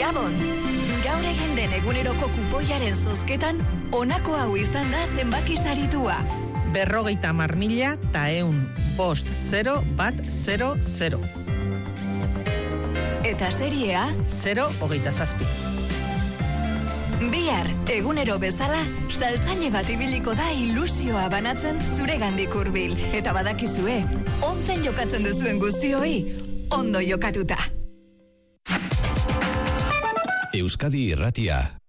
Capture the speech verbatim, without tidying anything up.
Gabon! Gaur egin den eguneroko kupoiaren zozketan, honako hau izan da zenbaki saritua. Berrogeita hamar mila ta ehun bost zero bat zero zero. Eta seriea? Zero hogeita zazpi. Bihar, egunero bezala, saltzaile bat ibiliko da ilusioa banatzen zuregandik hurbil. Eta badakizue, onzen jokatzen duzuen guztioi, ondo jokatuta. Euskadi Irratia.